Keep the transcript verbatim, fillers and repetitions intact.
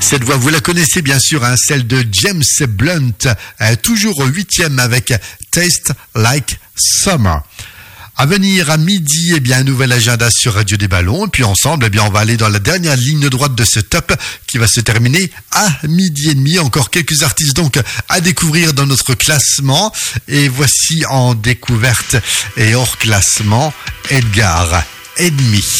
Cette voix, vous la connaissez bien sûr, hein, celle de James Blunt, euh, toujours au huitième avec Taste Like Summer. À venir à midi, eh bien, un nouvel agenda sur Radio des Ballons. Et puis ensemble, eh bien, on va aller dans la dernière ligne droite de ce top qui va se terminer à midi et demi. Encore quelques artistes donc à découvrir dans notre classement. Et voici en découverte et hors classement Edgar Edmi.